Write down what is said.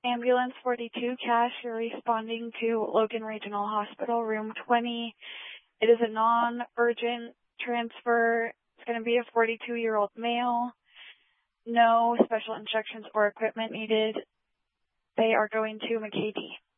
Ambulance 42, Cash, you're responding to Logan Regional Hospital, room 20. It is a non-urgent transfer. It's going to be a 42-year-old male. No special instructions or equipment needed. They are going to McKay-Dee.